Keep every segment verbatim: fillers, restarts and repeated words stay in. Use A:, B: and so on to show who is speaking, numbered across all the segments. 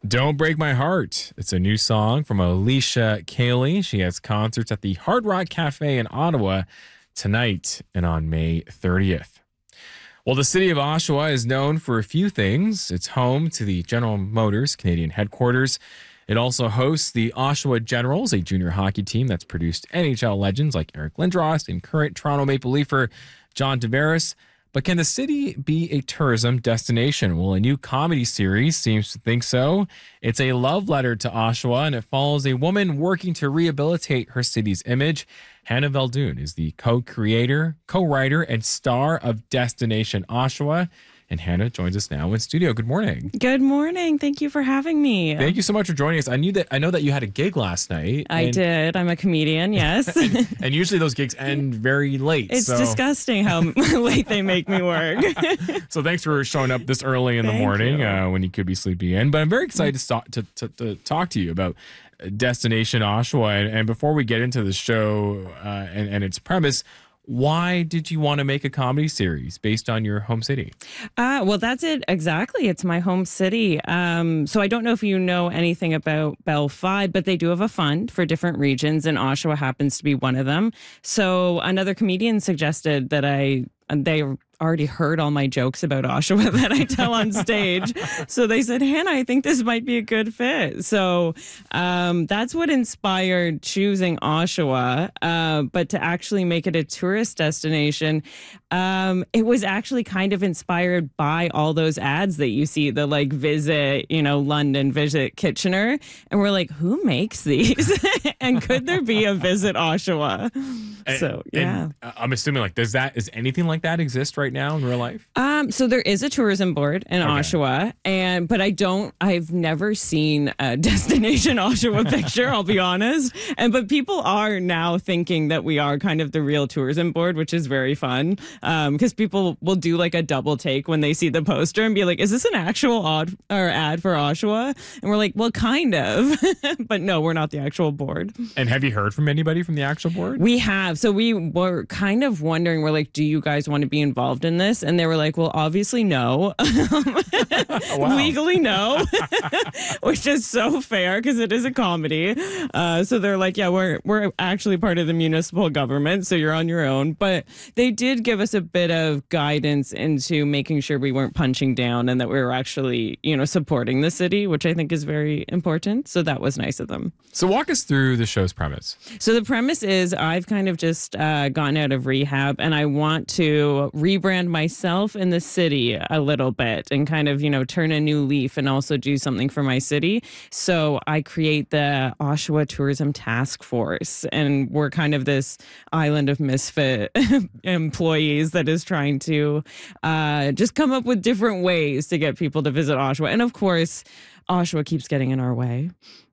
A: Don't Break My Heart. It's a new song from Alicia Cayley. She has concerts at the Hard Rock Cafe in Ottawa tonight and on May thirtieth. Well, the city of Oshawa is known for a few things. It's home to the General Motors Canadian headquarters. It also hosts the Oshawa Generals, a junior hockey team that's produced N H L legends like Eric Lindros and current Toronto Maple Leafer John Tavares. But can the city be a tourism destination? Well, a new comedy series seems to think so. It's a love letter to Oshawa, and it follows a woman working to rehabilitate her city's image. Hannah Veldoon is the co-creator, co-writer, and star of Destination Oshawa. And Hannah joins us now in studio. Good morning.
B: Good morning. Thank you for having me.
A: Thank you so much for joining us. I knew that I know that you had a gig last night.
B: I
A: and,
B: did. I'm a comedian, yes.
A: and, and usually those gigs end very late.
B: It's
A: so.
B: disgusting how late they make me work.
A: So thanks for showing up this early in the
B: Thank
A: morning
B: you.
A: uh, when you could be sleeping in. But I'm very excited to, talk- to, to, to talk to you about Destination Oshawa. And, and before we get into the show uh, and, and its premise, why did you want to make a comedy series based on your home city?
B: Uh, well, that's it. Exactly. It's my home city. Um, so I don't know if you know anything about Bell Five, but they do have a fund for different regions, and Oshawa happens to be one of them. So another comedian suggested that I, they already heard all my jokes about Oshawa that I tell on stage. So they said, Hannah, I think this might be a good fit. So um, that's what inspired choosing Oshawa. Uh, but to actually make it a tourist destination, um, it was actually kind of inspired by all those ads that you see, the like visit, you know, London, visit Kitchener. And we're like, who makes these? And could there be a visit Oshawa?
A: And,
B: so, yeah.
A: And I'm assuming like, does that, is anything like that exist right now in real life?
B: Um, so there is a tourism board in
A: Okay.
B: Oshawa, and but I don't. I've never seen a Destination Oshawa picture. I'll be honest. And but people are now thinking that we are kind of the real tourism board, which is very fun. Um, because people will do like a double take when they see the poster and be like, "Is this an actual odd or ad for Oshawa?" And we're like, "Well, kind of," but no, we're not the actual board.
A: And have you heard from anybody from the actual board?
B: We have. So we were kind of wondering, we're like, do you guys want to be involved in this? And they were like, well, obviously no.
A: Wow.
B: Legally no. Which is so fair because it is a comedy. Uh, so they're like, yeah, we're we're actually part of the municipal government, so you're on your own. But they did give us a bit of guidance into making sure we weren't punching down and that we were actually, you know, supporting the city, which I think is very important. So that was nice of them.
A: So walk us through the show's premise.
B: So the premise is I've kind of just uh, gotten out of rehab and I want to rebrand myself in the city a little bit and kind of, you know, turn a new leaf and also do something for my city. So I create the Oshawa Tourism Task Force, and we're kind of this island of misfit employees that is trying to uh, just come up with different ways to get people to visit Oshawa. And of course, Oshawa keeps getting in our way.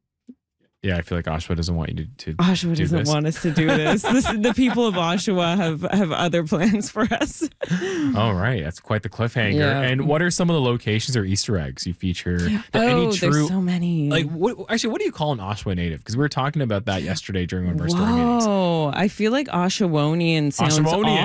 A: Yeah, I feel like Oshawa doesn't want you to, to
B: Oshawa
A: do
B: doesn't
A: this.
B: want us to do this. this. The people of Oshawa have, have other plans for us.
A: All right, that's quite the cliffhanger.
B: Yeah.
A: And what are some of the locations or Easter eggs you feature?
B: Oh,
A: Any true,
B: there's so many.
A: like, what, actually, what do you call an Oshawa native? Because we were talking about that yesterday during one of our story meetings.
B: Whoa, I feel like Oshawonian sounds
A: Oshawonian.